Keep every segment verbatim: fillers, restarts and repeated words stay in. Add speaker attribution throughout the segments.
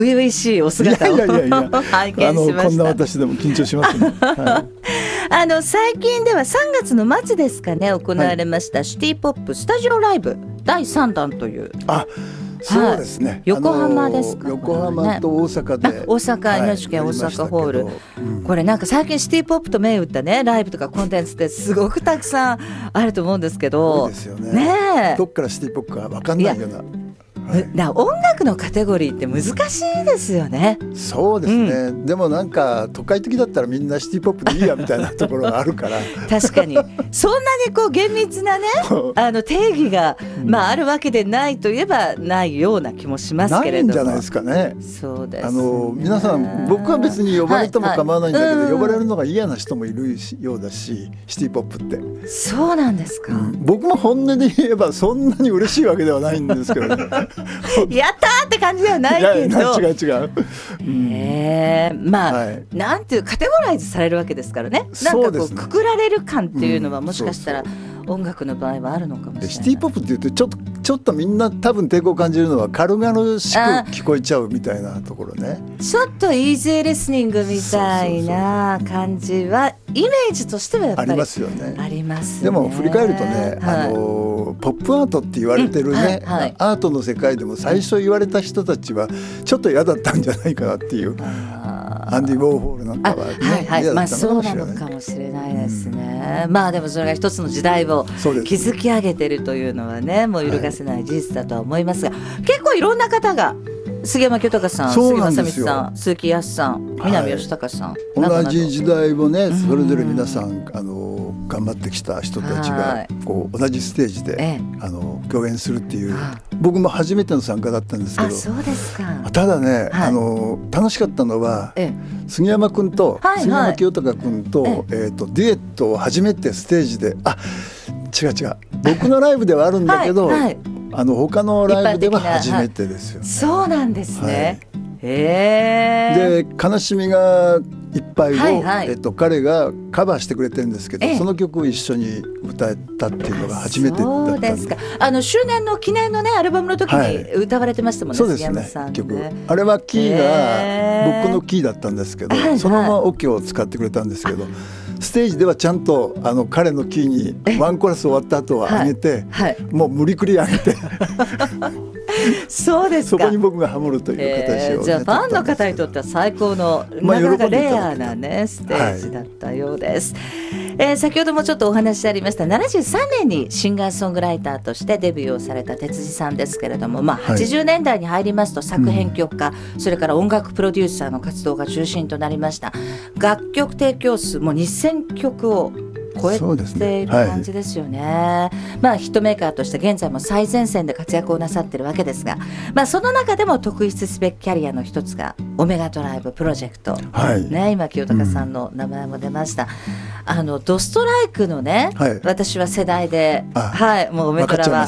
Speaker 1: 初々しいお姿を
Speaker 2: いやいやいやいや
Speaker 1: 拝見しました。
Speaker 2: あのこんな私でも緊張しますね、はい、
Speaker 1: あの最近ではさんがつの末ですかね、行われました、はい、シティポップスタジオライブだいさんだんという、
Speaker 2: あ、そうですね、はい、
Speaker 1: 横浜ですか、
Speaker 2: 横浜と大阪で、
Speaker 1: ね、大阪 エヌエイチケー 大阪ホール、うん、これなんか最近シティポップと銘打ったねライブとかコンテンツってすごくたくさんあると思うんですけど、
Speaker 2: そうですよ ね,
Speaker 1: ね
Speaker 2: どっからシティポップか分かんないような、
Speaker 1: はい、だ音楽のカテゴリーって難しいですよね。
Speaker 2: そうですね、うん、でもなんか都会的だったらみんなシティポップでいいやみたいなところがあるから
Speaker 1: 確かにそんなにこう厳密なねあの定義が、まあ、あるわけでないといえばないような気もしますけれども、
Speaker 2: ないんじゃないですかね。
Speaker 1: そうですね、
Speaker 2: あの皆さん僕は別に呼ばれても構わないんだけど、はいはい、呼ばれるのが嫌な人もいるようだし、シティポップって
Speaker 1: そうなんですか、うん、
Speaker 2: 僕も本音で言えばそんなに嬉しいわけではないんですけどね
Speaker 1: やったーって感じではないけど、
Speaker 2: いや違う違う、うん、
Speaker 1: えー、まあ、はい、なんていうカテゴライズされるわけですからね、なんかこうくくられる感っていうのはもしかしたら音楽の場合はあるのかもしれない。
Speaker 2: シティポップっていうとちょっとちょっとみんな多分抵抗を感じるのは軽々しく聞こえちゃうみたいなところね、
Speaker 1: ちょっとイージーリスニングみたいな感じはイメージとしてはやっぱり
Speaker 2: ありますよね。
Speaker 1: ありますね。
Speaker 2: でも振り返るとね、はい、あのポップアートって言われてるね、うんはいはい、アートの世界でも最初言われた人たちはちょっと嫌だったんじゃないかなっていう、アンディ・ウォーホールなんかは、ね、
Speaker 1: はいはい、まあそうなのかもしれないですね、うん、まあでもそれが一つの時代を築き上げてるというのはねもう揺るがせない事実だとは思いますが、はい、結構いろんな方が杉山清隆さん、杉正光さん、鈴木康さん、南義隆さん、はい、などなど
Speaker 2: 同じ時代をねそれぞれ皆さんあの頑張ってきた人たちがこう同じステージで、ええ、あの共演するっていう、僕も初めての参加だったんですけど、
Speaker 1: あ、そうですか。
Speaker 2: ただね、はい、あの楽しかったのは、ええ、杉山君と、はいはい、杉山清隆君と、えええー、とデュエットを初めてステージで、あ、違う違う、僕のライブではあるんだけどはい、はい、あの他のライブでは初めてですよね、
Speaker 1: はい、そうなんですね、はい、
Speaker 2: へで悲しみがいっぱいを、はいはい、えっと、彼がカバーしてくれてるんですけど、その曲を一緒に歌えたっていうのが初めてだったんで。
Speaker 1: そうですか。あの周年の記念のねアルバムの時に歌われてましたもんね、はい、杉山さんね。
Speaker 2: そうですね、曲あれはキーが僕のキーだったんですけど、はいはい、そのままオケを使ってくれたんですけど、ステージではちゃんとあの彼のキーにワンコーラス終わった後は上げて、はいはい、もう無理くり上げて
Speaker 1: そうですか。
Speaker 2: そこに僕がハモるという形を、ね、
Speaker 1: じゃあファンの方にとっては最高の、まあ、なかなかレアな、ね、ステージだったようです、はい、えー、先ほどもちょっとお話ありましたななじゅうさんねんにシンガーソングライターとしてデビューをされた哲司さんですけれども、まあ、はちじゅうねんだいに入りますと作編曲家、うん、それから音楽プロデューサーの活動が中心となりました。楽曲提供数もにせんきょくを超えている感じですよね、はい、まあ、ヒットメーカーとして現在も最前線で活躍をなさっているわけですが、まあ、その中でも特筆すべきキャリアの一つがオメガトライブプロジェクト、はいね、今清隆さんの名前も出ました、うん、あのドストライクのね、はい、私は世代で、はい、もうオメトラは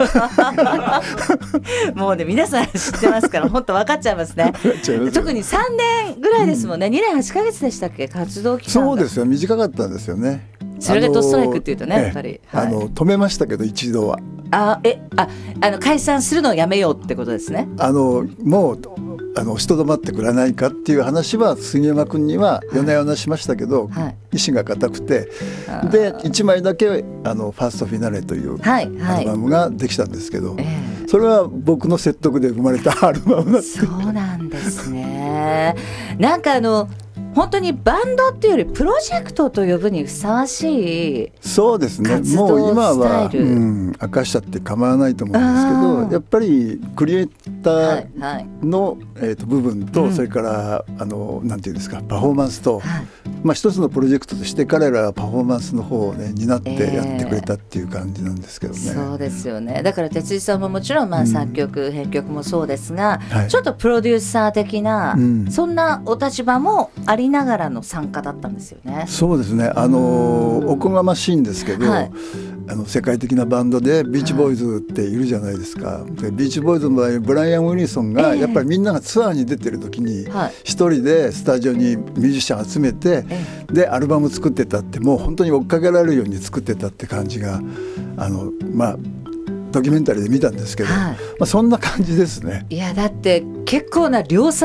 Speaker 1: もうね皆さん知ってますから本当分かっちゃいますね特にさんねんぐらいですもんね、うん、にねんはちかげつでしたっけ活動期間が。
Speaker 2: そうですよ、短かったんですよね。
Speaker 1: それがドストライクっていうとね、あのー、やっぱり、
Speaker 2: はい、あの止めましたけど一度は
Speaker 1: あえああの解散するのをやめようってことですね。
Speaker 2: あのもうあの押しとどまってくれないかっていう話は杉山君には夜な夜なしましたけど、はい、意志が固くて、でいちまいだけあのファーストフィナレというアルバムができたんですけど、はいはい、それは僕の説得で生まれたアルバムだって。
Speaker 1: そうなんですねなんかあの本当にバンドっていうよりプロジェクトと呼ぶにふさわしい
Speaker 2: そうですね。もう今は、うん、明かしちゃって構わないと思うんですけど、やっぱりクリエイターの、はいはいえー、と部分と、うん、それからあのなんていうんですかパフォーマンスと、はいまあ、一つのプロジェクトとして彼らはパフォーマンスの方をね担ってやってくれたっていう感じなんですけどね、えー、
Speaker 1: そうですよね。だから哲司さんももちろんまあ作曲、うん、編曲もそうですが、はい、ちょっとプロデューサー的な、うん、そんなお立場もありながらの参加だったんですよね。
Speaker 2: そうですね。あのおこがましいんですけど、はい、あの世界的なバンドでビーチボーイズっているじゃないですか、はい、でビーチボーイズの場合ブライアン・ウィルソンがやっぱりみんながツアーに出てる時に一人でスタジオにミュージシャン集めて、でアルバム作ってたって、もう本当に追っかけられるように作ってたって感じがあのまあドキュメンタリーで見たんですけど、はい、まあ、そんな感じですね。
Speaker 1: いやだって結構な量産